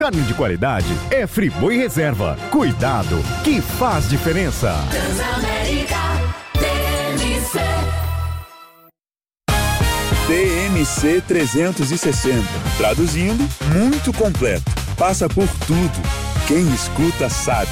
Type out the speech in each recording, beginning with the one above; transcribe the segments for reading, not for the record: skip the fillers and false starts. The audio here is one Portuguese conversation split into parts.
Carne de qualidade é Friboi Reserva. Cuidado que faz diferença. Transamérica TMC 360. Traduzindo, muito completo. Passa por tudo. Quem escuta sabe.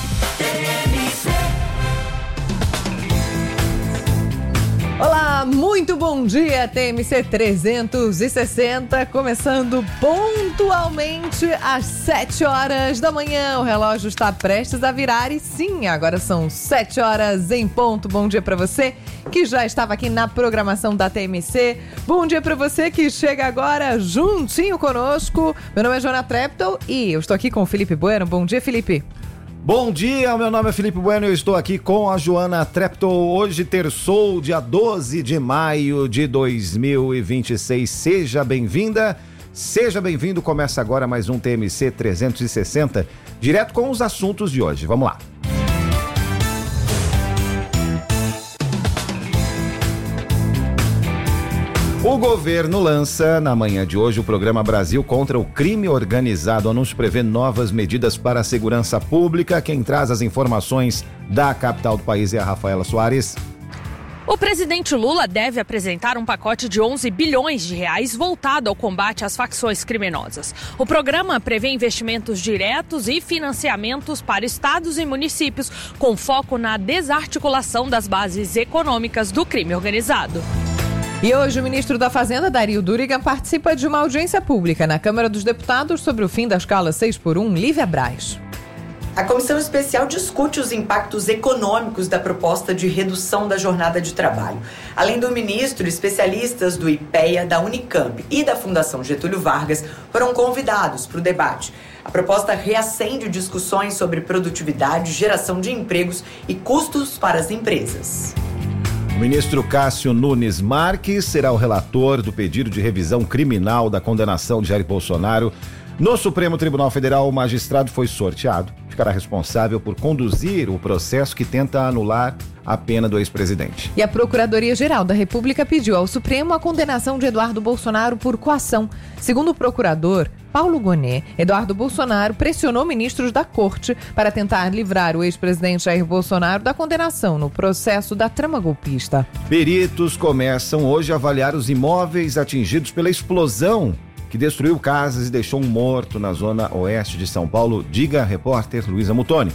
Olá, muito bom dia, TMC 360, começando pontualmente às 7 horas da manhã. O relógio está prestes a virar e sim, agora são 7 horas em ponto. Bom dia para você que já estava aqui na programação da TMC. Bom dia para você que chega agora juntinho conosco. Meu nome é Joana Treptow e eu estou aqui com o Felipe Bueno. Bom dia, Felipe. Bom dia, meu nome é Felipe Bueno e eu estou aqui com a Joana Treptow. Hoje terçou, dia 12 de maio de 2026. Seja bem-vinda, seja bem-vindo. Começa agora mais um TMC 360, direto com os assuntos de hoje. Vamos lá. O governo lança, na manhã de hoje, o programa Brasil contra o Crime Organizado. O anúncio prevê novas medidas para a segurança pública. Quem traz as informações da capital do país é a Rafaela Soares. O presidente Lula deve apresentar um pacote de 11 bilhões de reais voltado ao combate às facções criminosas. O programa prevê investimentos diretos e financiamentos para estados e municípios, com foco na desarticulação das bases econômicas do crime organizado. E hoje o ministro da Fazenda, Dario Durigan, participa de uma audiência pública na Câmara dos Deputados sobre o fim da escala 6x1 Lívia Braz. A comissão especial discute os impactos econômicos da proposta de redução da jornada de trabalho. Além do ministro, especialistas do IPEA, da Unicamp e da Fundação Getúlio Vargas foram convidados para o debate. A proposta reacende discussões sobre produtividade, geração de empregos e custos para as empresas. O ministro Cássio Nunes Marques será o relator do pedido de revisão criminal da condenação de Jair Bolsonaro. No Supremo Tribunal Federal, o magistrado foi sorteado. Ficará responsável por conduzir o processo que tenta anular a pena do ex-presidente. E a Procuradoria-Geral da República pediu ao Supremo a condenação de Eduardo Bolsonaro por coação. Segundo o procurador Paulo Gonet, Eduardo Bolsonaro pressionou ministros da Corte para tentar livrar o ex-presidente Jair Bolsonaro da condenação no processo da trama golpista. Peritos começam hoje a avaliar os imóveis atingidos pela explosão que destruiu casas e deixou um morto na zona oeste de São Paulo. Diga a repórter Luísa Mutoni.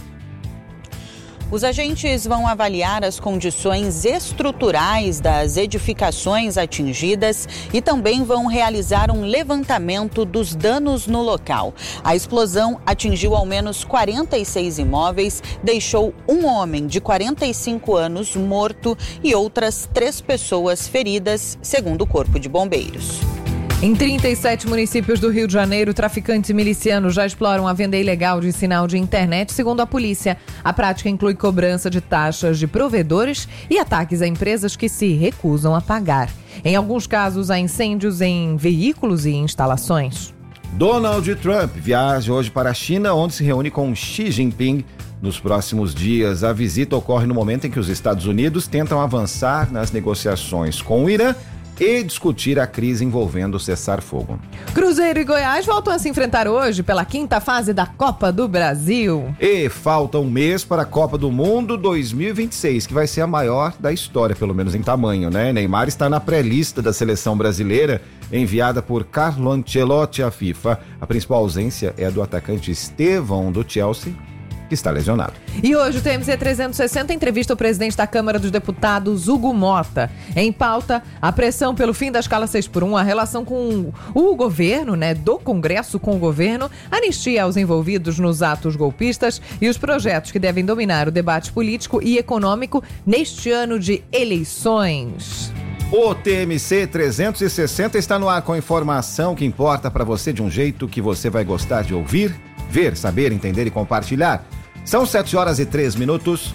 Os agentes vão avaliar as condições estruturais das edificações atingidas e também vão realizar um levantamento dos danos no local. A explosão atingiu ao menos 46 imóveis, deixou um homem de 45 anos morto e outras 3 pessoas feridas, segundo o Corpo de Bombeiros. Em 37 municípios do Rio de Janeiro, traficantes e milicianos já exploram a venda ilegal de sinal de internet, segundo a polícia. A prática inclui cobrança de taxas de provedores e ataques a empresas que se recusam a pagar. Em alguns casos, há incêndios em veículos e instalações. Donald Trump viaja hoje para a China, onde se reúne com Xi Jinping nos próximos dias. A visita ocorre no momento em que os Estados Unidos tentam avançar nas negociações com o Irã e discutir a crise envolvendo o cessar-fogo. Cruzeiro e Goiás voltam a se enfrentar hoje pela 5ª fase da Copa do Brasil. E falta um mês para a Copa do Mundo 2026, que vai ser a maior da história, pelo menos em tamanho, né? Neymar está na pré-lista da seleção brasileira, enviada por Carlo Ancelotti à FIFA. A principal ausência é a do atacante Estevão, do Chelsea, que está lesionado. E hoje o TMC 360 entrevista o presidente da Câmara dos Deputados, Hugo Mota. Em pauta, a pressão pelo fim da escala 6x1, a relação com o governo, do Congresso com o governo, anistia aos envolvidos nos atos golpistas e os projetos que devem dominar o debate político e econômico neste ano de eleições. O TMC 360 está no ar com informação que importa para você de um jeito que você vai gostar de ouvir, ver, saber, entender e compartilhar. São 7 horas e 3 minutos.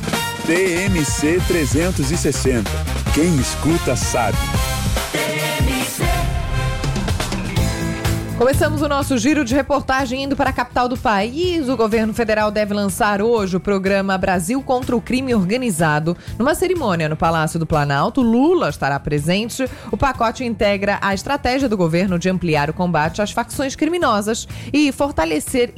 TMC 360. Quem escuta sabe. Começamos o nosso giro de reportagem indo para a capital do país. O governo federal deve lançar hoje o programa Brasil contra o Crime Organizado. Numa cerimônia no Palácio do Planalto, Lula estará presente. O pacote integra a estratégia do governo de ampliar o combate às facções criminosas e fortalecer